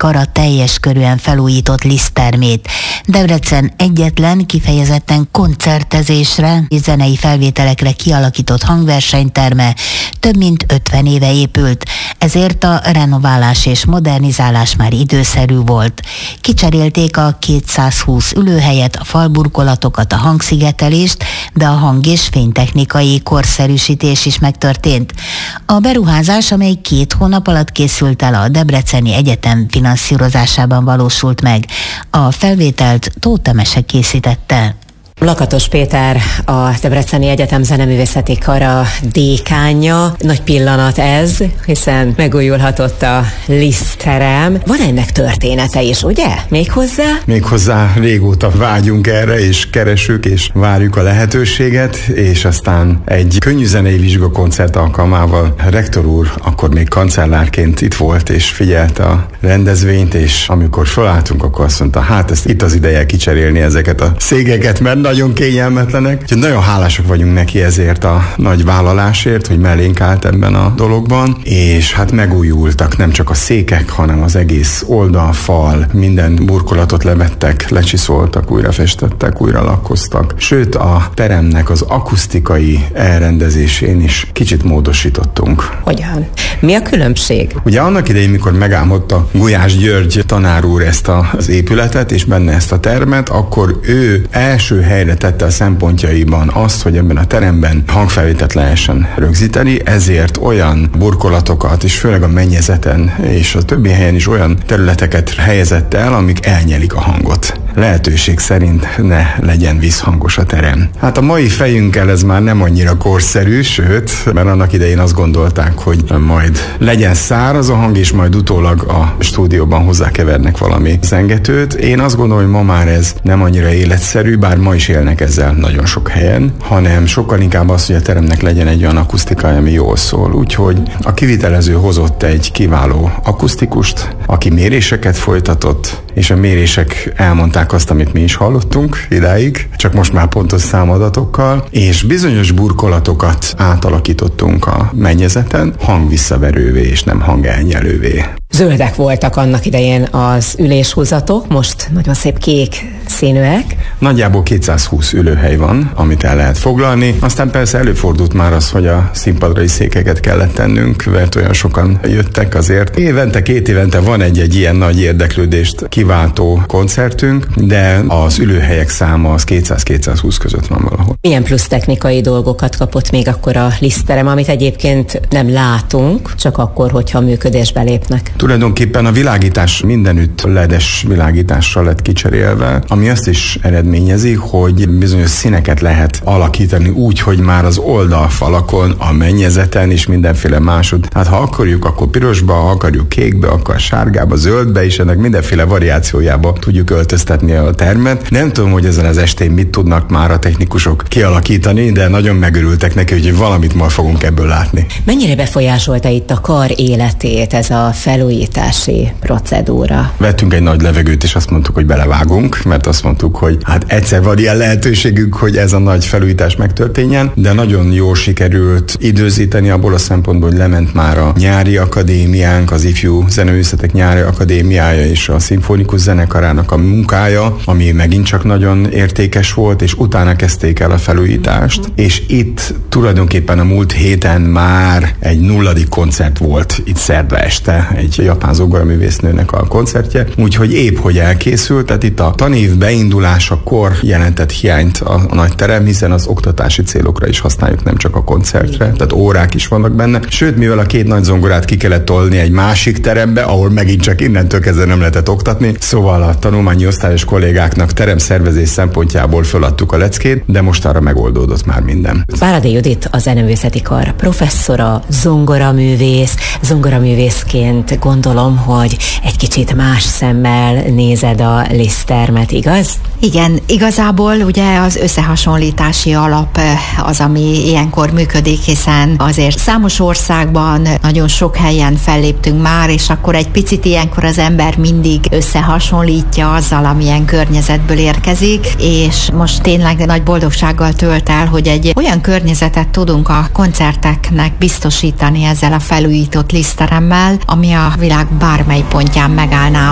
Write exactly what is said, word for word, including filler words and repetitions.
Kara teljes körűen felújított Liszttermét. Debrecen egyetlen kifejezetten koncertezésre és zenei felvételekre kialakított hangversenyterme több mint ötven éve épült, ezért a renoválás és modernizálás már időszerű volt. Kicserélték a kétszázhúsz ülőhelyet, a falburkolatokat, a hangszigetelést, de a hang- és fénytechnikai korszerűsítés is megtörtént. A beruházás, amely két hónap alatt készült el, a Debreceni Egyetem finanszírozásában valósult meg. A felvételt Tóth Temese készítette. Lakatos Péter, a Debreceni Egyetem Zeneművészeti Kara dékánja. Nagy pillanat ez, hiszen megújulhatott a Lisztterem. Van ennek története is, ugye? Méghozzá? Méghozzá régóta vágyunk erre, és keresünk, és várjuk a lehetőséget, és aztán egy könnyűzenei vizsgakoncert alkalmával rektor úr akkor még kancellárként itt volt, és figyelte a rendezvényt, és amikor felálltunk, akkor azt mondta, hát ezt itt az ideje kicserélni ezeket a székeket, mert nagyon kényelmetlenek. Úgyhogy nagyon hálásak vagyunk neki ezért a nagy vállalásért, hogy mellénk állt ebben a dologban, és hát megújultak nem csak a székek, hanem az egész oldalfal, minden burkolatot levettek, lecsiszoltak, újra festettek, újra lakkoztak. Sőt, a teremnek az akusztikai elrendezésén is kicsit módosítottunk. Hogyan? Mi a különbség? Ugye annak idején, mikor megálmodta Gulyás György tanár úr ezt az épületet, és benne ezt a termet, akkor ő első helyre tette a szempontjaiban azt, hogy ebben a teremben hangfelvételt lehessen rögzíteni, ezért olyan burkolatokat, és főleg a mennyezeten és a többi helyen is olyan területeket helyezett el, amik elnyelik a hangot. Lehetőség szerint ne legyen visszhangos a terem. Hát a mai fejünkkel ez már nem annyira korszerű, sőt, mert annak idején azt gondolták, hogy majd legyen száraz a hang, és majd utólag a stúdióban hozzákevernek valami zengetőt. Én azt gondolom, hogy ma már ez nem annyira életszerű, bár ma is élnek ezzel nagyon sok helyen, hanem sokkal inkább az, hogy a teremnek legyen egy olyan akusztikája, ami jól szól. Úgyhogy a kivitelező hozott egy kiváló akusztikust, aki méréseket folytatott, és a mérések elmondták azt, amit mi is hallottunk idáig, csak most már pontos számadatokkal, és bizonyos burkolatokat átalakítottunk a mennyezeten hangvisszaverővé és nem hangelnyelővé. Zöldek voltak annak idején az üléshúzatok, most nagyon szép kék színűek. Nagyjából kétszázhúsz ülőhely van, amit el lehet foglalni. Aztán persze előfordult már az, hogy a színpadra is székeket kellett tennünk, mert olyan sokan jöttek azért. Évente, két évente van egy-egy ilyen nagy érdeklődést kiváltó koncertünk, de az ülőhelyek száma az kétszáz-kétszázhúsz között van valahol. Milyen plusz technikai dolgokat kapott még akkor a Lisztterem, amit egyébként nem látunk, csak akkor, hogyha működésbe lépnek? Tulajdonképpen a világítás mindenütt ledes világítással lett kicserélve, ami azt is eredményezi, hogy bizonyos színeket lehet alakítani úgy, hogy már az oldalfalakon, a mennyezeten és mindenféle másod. Hát ha akarjuk, akkor pirosba, ha akarjuk kékbe, akkor sárgába, zöldbe, és ennek mindenféle variációjába tudjuk öltöztetni a termet. Nem tudom, hogy ezen az estén mit tudnak már a technikusok kialakítani, de nagyon megörültek neki, hogy valamit ma fogunk ebből látni. Mennyire befolyásolta itt a kar életét ez a felújítási procedúra? Vettünk egy nagy levegőt, és azt mondtuk, hogy belevágunk, mert azt mondtuk, hogy hát egyszer van ilyen lehetőségünk, hogy ez a nagy felújítás megtörténjen, de nagyon jól sikerült időzíteni abból a szempontból, hogy lement már a nyári akadémiánk, az ifjú zeneművészetek nyári akadémiája és a szimfonikus zenekarának a munkája, ami megint csak nagyon értékes volt, és utána kezdték el a felújítást, és itt tulajdonképpen a múlt héten már egy nulladik koncert volt itt szerda este, egy japán zongoraművésznőnek a koncertje, úgyhogy épp hogy elkészült, tehát itt a tanév beindulásakor jelentett hiányt a, a nagy terem, hiszen az oktatási célokra is használjuk, nem csak a koncertre, tehát órák is vannak benne. Sőt, mivel a két nagy zongorát ki kellett tolni egy másik terembe, ahol megint csak innentől kezdve nem lehetett oktatni, szóval a tanulmányi osztályos kollégáknak teremszervezés szempontjából föladtuk a leckét, de most arra megoldódott már minden. Báradi Judit, a Zeneművészeti Kar professzora, zongoraművész, zongoraművészként gondolom, hogy egy kicsit más szemmel nézed a Liszttermet, igaz? Igen, igazából ugye az összehasonlítási alap az, ami ilyenkor működik, hiszen azért számos országban nagyon sok helyen felléptünk már, és akkor egy picit ilyenkor az ember mindig összehasonlítja azzal, amilyen környezetből érkezik, és most tényleg nagy boldogsággal tölt el, hogy egy olyan környezetet tudunk a koncerteknek biztosítani ezzel a felújított Lisztteremmel, ami a világ bármely pontján megállná